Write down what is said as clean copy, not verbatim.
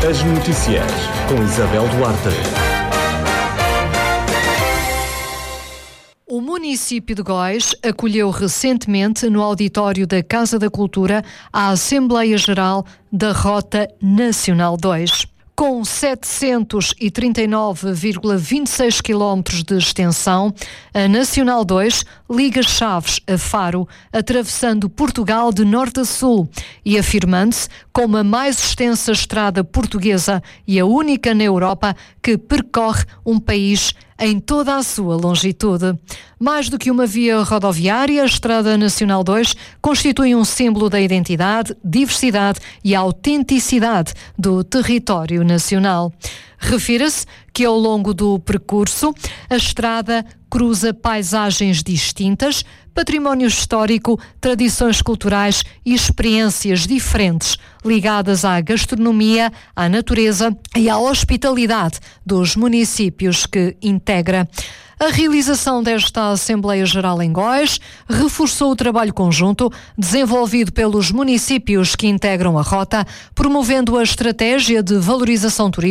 As Notícias, com Isabel Duarte. O município de Góis acolheu recentemente no auditório da Casa da Cultura a Assembleia Geral da Rota Nacional 2. Com 739,26 km de extensão, a Nacional 2 liga Chaves a Faro, atravessando Portugal de norte a sul e afirmando-se como a mais extensa estrada portuguesa e a única na Europa que percorre um país em toda a sua longitude. Mais do que uma via rodoviária, a Estrada Nacional 2 constitui um símbolo da identidade, diversidade e autenticidade do território nacional. Refira-se que ao longo do percurso, a estrada cruza paisagens distintas, património histórico, tradições culturais e experiências diferentes ligadas à gastronomia, à natureza e à hospitalidade dos municípios que integra. A realização desta Assembleia Geral em Góis reforçou o trabalho conjunto desenvolvido pelos municípios que integram a rota, promovendo a estratégia de valorização turística